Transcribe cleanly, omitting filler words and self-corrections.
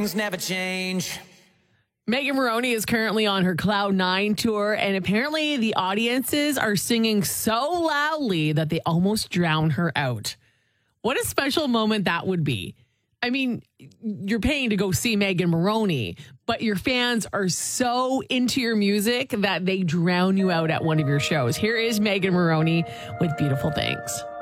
things never change. Megan Moroney is currently on her Cloud 9 tour, and apparently the audiences are singing so loudly that they almost drown her out. What a special moment that would be. I mean, you're paying to go see Megan Moroney, but your fans are so into your music that they drown you out at one of your shows. Here is Megan Moroney with Beautiful Things.